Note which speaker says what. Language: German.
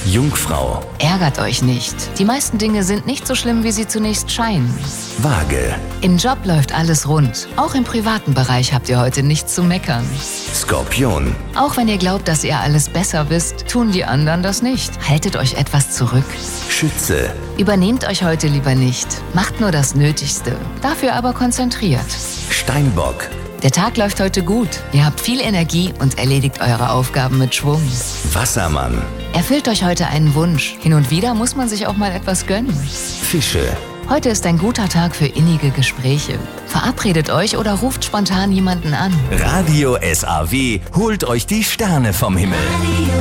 Speaker 1: Jungfrau,
Speaker 2: Ärgert euch nicht. Die meisten Dinge sind nicht so schlimm, wie sie zunächst scheinen.
Speaker 1: Waage,
Speaker 2: Im Job läuft alles rund. Auch im privaten Bereich habt ihr heute nichts zu meckern.
Speaker 1: Skorpion,
Speaker 2: Auch wenn ihr glaubt, dass ihr alles besser wisst, tun die anderen das nicht. Haltet euch etwas zurück.
Speaker 1: Schütze,
Speaker 2: Übernehmt euch heute lieber nicht. Macht nur das Nötigste. Dafür aber konzentriert.
Speaker 1: Steinbock,
Speaker 2: Der Tag läuft heute gut. Ihr habt viel Energie und erledigt eure Aufgaben mit Schwung.
Speaker 1: Wassermann,
Speaker 2: Erfüllt euch heute einen Wunsch. Hin und wieder muss man sich auch mal etwas gönnen.
Speaker 1: Fische,
Speaker 2: Heute ist ein guter Tag für innige Gespräche. Verabredet euch oder ruft spontan jemanden an.
Speaker 1: Radio SAW holt euch die Sterne vom Himmel.